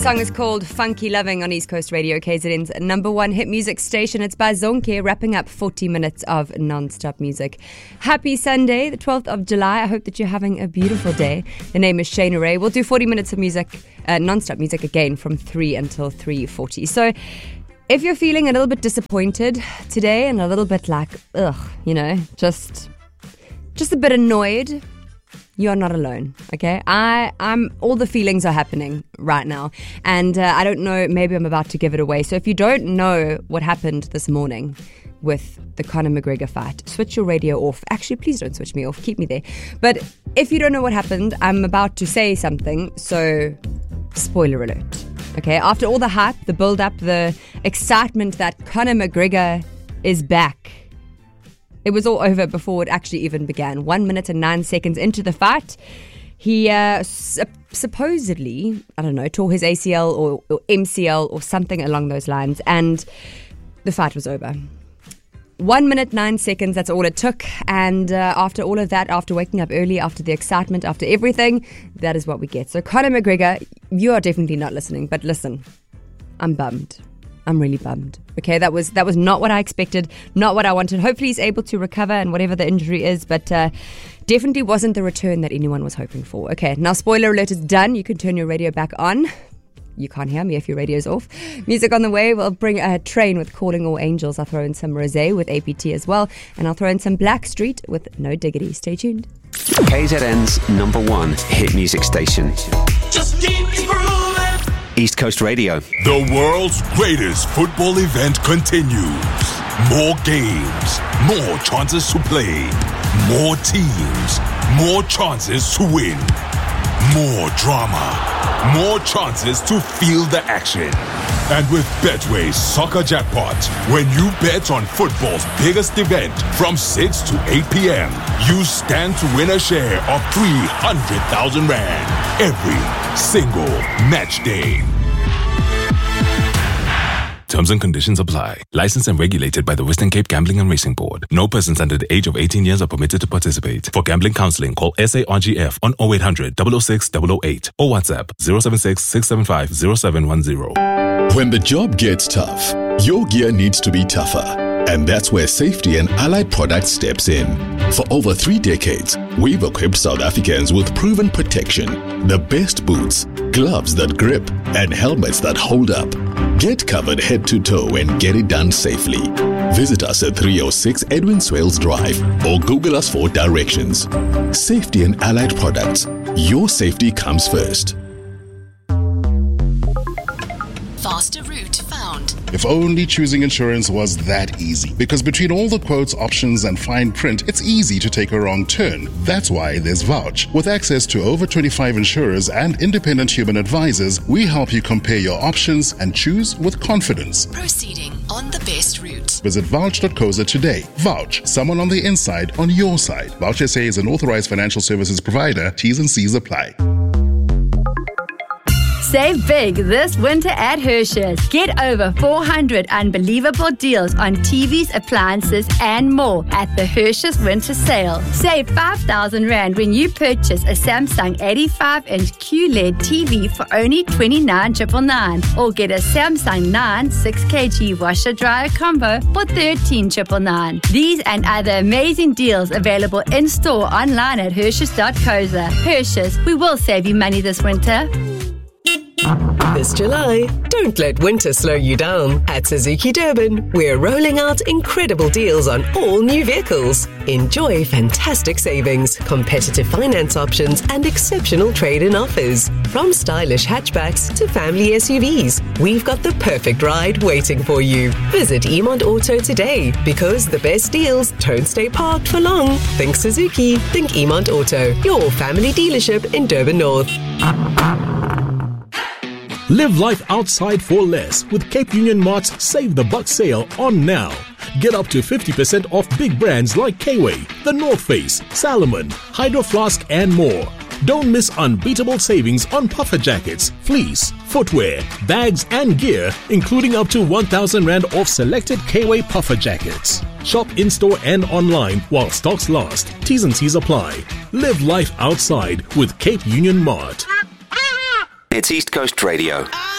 song is called Funky Loving on East Coast Radio, KZN's number one hit music station. It's by Zonke, wrapping up 40 minutes of non-stop music. Happy Sunday, the 12th of July. I hope that you're having a beautiful day. The name is Shane Ray. We'll do 40 minutes of music, non-stop music again from 3 until 3:40. So if you're feeling a little bit disappointed today and a little bit like, just a bit annoyed, you're not alone, okay? I'm all the feelings are happening right now. And I don't know, maybe I'm about to give it away. So if you don't know what happened this morning with the Conor McGregor fight, switch your radio off. Actually, please don't switch me off. Keep me there. But if you don't know what happened, I'm about to say something. So, spoiler alert, okay? After all the hype, the build-up, the excitement that Conor McGregor is back, it was all over before it actually even began. 1 minute and 9 seconds into the fight, he supposedly, tore his ACL or MCL or something along those lines, and the fight was over. 1 minute, 9 seconds, that's all it took. And after all of that, after waking up early, after the excitement, after everything, that is what we get. So Conor McGregor, you are definitely not listening, but listen, I'm bummed. I'm really bummed. Okay, that was not what I expected, not what I wanted. Hopefully he's able to recover and whatever the injury is, but definitely wasn't the return that anyone was hoping for. Okay, now spoiler alert is done. You can turn your radio back on. You can't hear me if your radio's off. Music on the way. We'll bring a train with Calling All Angels. I'll throw in some Rosé with APT as well, and I'll throw in some Blackstreet with No Diggity. Stay tuned. KZN's number one hit music station. Just keep grooving. East Coast Radio. The world's greatest football event continues. More games, more chances to play, more teams, more chances to win, more drama, more chances to feel the action. And with Betway's Soccer Jackpot, when you bet on football's biggest event from 6 to 8 p.m., you stand to win a share of 300,000 Rand every single match day. Terms and conditions apply. Licensed and regulated by the Western Cape Gambling and Racing Board. No persons under the age of 18 years are permitted to participate. For gambling counseling, call SARGF on 0800 006 008 or WhatsApp 076 675 0710. When the job gets tough, your gear needs to be tougher. And that's where Safety and Allied Products steps in. For over 3 decades, we've equipped South Africans with proven protection. The best boots, gloves that grip, and helmets that hold up. Get covered head to toe and get it done safely. Visit us at 306 Edwin Swales Drive or Google us for directions. Safety and Allied Products. Your safety comes first. Faster route found. If only choosing insurance was that easy. Because between all the quotes, options, and fine print, it's easy to take a wrong turn. That's why there's Vouch. With access to over 25 insurers and independent human advisors, we help you compare your options and choose with confidence. Proceeding on the best route. Visit vouch.co.za today. Vouch, someone on the inside, on your side. Vouch SA is an authorized financial services provider. T's and C's apply. Save big this winter at Hershey's. Get over 400 unbelievable deals on TVs, appliances, and more at the Hershey's Winter Sale. Save 5,000 Rand when you purchase a Samsung 85-inch QLED TV for only 29,999, or get a Samsung 9 6kg washer dryer combo for 13,999. These and other amazing deals available in store online at Hershey's.co.za. Hershey's, we will save you money this winter. This July, don't let winter slow you down. At Suzuki Durban, we're rolling out incredible deals on all new vehicles. Enjoy fantastic savings, competitive finance options, and exceptional trade-in offers. From stylish hatchbacks to family SUVs, we've got the perfect ride waiting for you. Visit Emont Auto today, because the best deals don't stay parked for long. Think Suzuki, think Emont Auto, your family dealership in Durban North. Live life outside for less with Cape Union Mart's Save the Buck sale on now. Get up to 50% off big brands like K-Way, The North Face, Salomon, Hydro Flask, and more. Don't miss unbeatable savings on puffer jackets, fleece, footwear, bags, and gear, including up to 1,000 Rand off selected K-Way puffer jackets. Shop in-store and online while stocks last. T's and C's apply. Live life outside with Cape Union Mart. It's East Coast Radio.